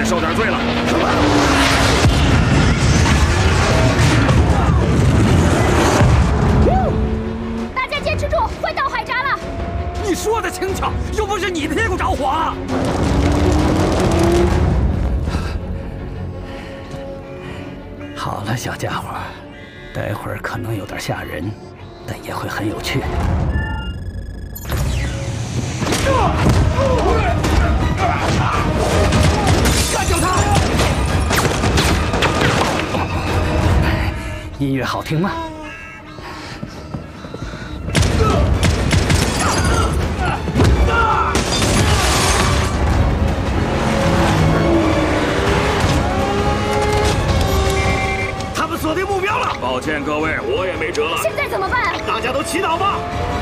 得受点罪了。 大家坚持住，快到海闸了！ 你说的轻巧，又不是你屁股着火。好了，小家伙，待会儿可能有点吓人，但也会很有趣。 干掉他！音乐好听吗？ 他们锁定目标了。抱歉各位，我也没辙了。 现在怎么办？ 大家都祈祷吧。